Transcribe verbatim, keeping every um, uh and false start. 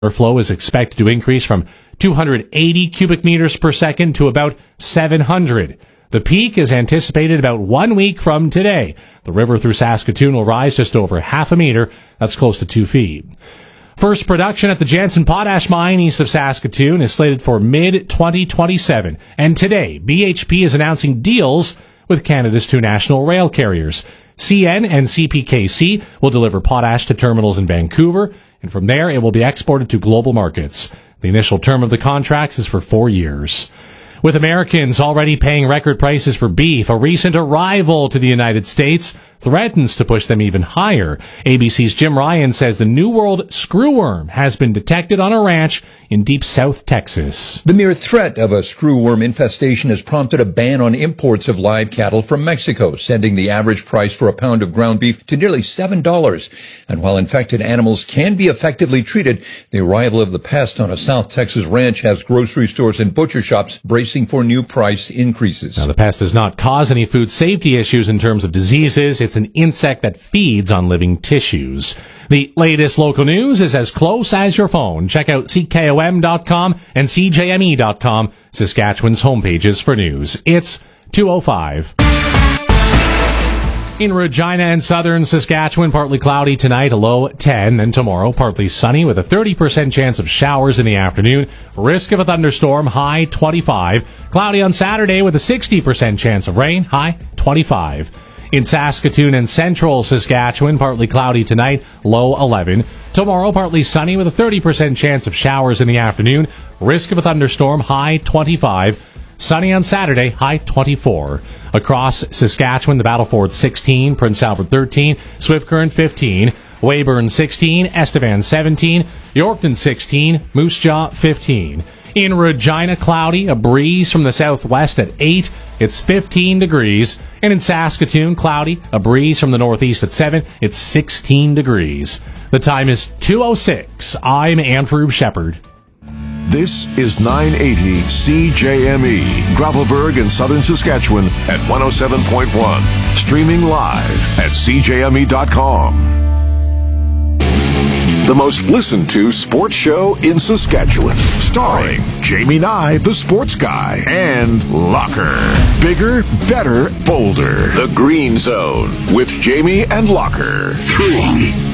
flow is expected to increase from two hundred eighty cubic meters per second to about seven hundred. The peak is anticipated about one week from today. The river through Saskatoon will rise just over half a meter. That's close to two feet. First production at the Jansen Potash Mine east of Saskatoon is slated for mid twenty twenty-seven. And today, B H P is announcing deals with Canada's two national rail carriers. C N and C P K C will deliver potash to terminals in Vancouver, and from there it will be exported to global markets. The initial term of the contracts is for four years. With Americans already paying record prices for beef, a recent arrival to the United States threatens to push them even higher. A B C's Jim Ryan says the New World screwworm has been detected on a ranch in deep South Texas. The mere threat of a screwworm infestation has prompted a ban on imports of live cattle from Mexico, sending the average price for a pound of ground beef to nearly seven dollars. And while infected animals can be effectively treated, the arrival of the pest on a South Texas ranch has grocery stores and butcher shops bracing for new price increases. Now, the pest does not cause any food safety issues in terms of diseases. It's an insect that feeds on living tissues. The latest local news is as close as your phone. Check out C K O M dot com and C J M E dot com, Saskatchewan's homepages for news. It's two oh five. In Regina and southern Saskatchewan, partly cloudy tonight, a low ten. Then tomorrow, partly sunny with a thirty percent chance of showers in the afternoon. Risk of a thunderstorm, high twenty-five. Cloudy on Saturday with a sixty percent chance of rain, high twenty-five. In Saskatoon and central Saskatchewan, partly cloudy tonight, low eleven. Tomorrow, partly sunny with a thirty percent chance of showers in the afternoon. Risk of a thunderstorm, high twenty-five. Sunny on Saturday, high twenty-four. Across Saskatchewan, the Battleford sixteen, Prince Albert thirteen, Swift Current fifteen, Weyburn sixteen, Estevan seventeen, Yorkton sixteen, Moose Jaw fifteen. In Regina, cloudy, a breeze from the southwest at eight. It's fifteen degrees. And in Saskatoon, cloudy, a breeze from the northeast at seven. It's sixteen degrees. The time is two oh six. I'm Andrew Shepard. This is nine eighty C J M E, Gravelburg in southern Saskatchewan at one oh seven point one. Streaming live at C J M E dot com. The most listened to sports show in Saskatchewan. Starring Jamie Nye, the sports guy, and Locker. Bigger, better, bolder. The Green Zone with Jamie and Locker. Three.